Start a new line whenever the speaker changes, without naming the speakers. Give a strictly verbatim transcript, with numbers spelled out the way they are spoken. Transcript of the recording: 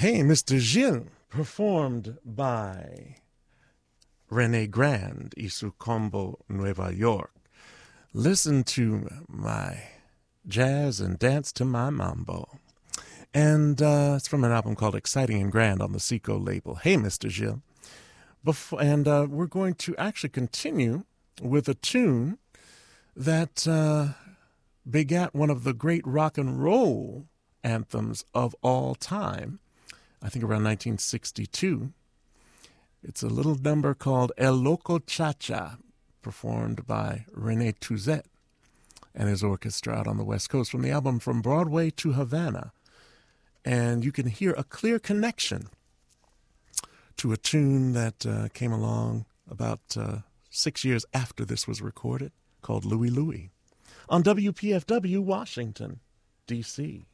Hey, Mister Gilles, performed by Rene Grand y su combo Nueva York. Listen to my jazz and dance to my mambo. And uh, it's from an album called Exciting and Grand on the Seco label. Hey, Mister Gilles. Before, and uh, we're going to actually continue with a tune that uh, begat one of the great rock and roll anthems of all time, I think around nineteen sixty-two. It's a little number called El Loco Cha-Cha, performed by René Touzet and his orchestra out on the West Coast from the album From Broadway to Havana. And you can hear a clear connection to a tune that uh, came along about uh, six years after this was recorded, called Louie Louie, on W P F W, Washington, D C